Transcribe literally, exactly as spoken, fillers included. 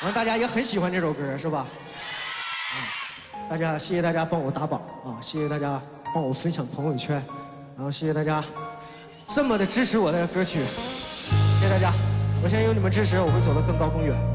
完大家也很喜欢这首歌，是吧？嗯，大家谢谢大家帮我打榜啊，谢谢大家帮我分享朋友圈，然后谢谢大家这么的支持我的歌曲，谢谢大家。我相信有你们支持，我会走得更高更远。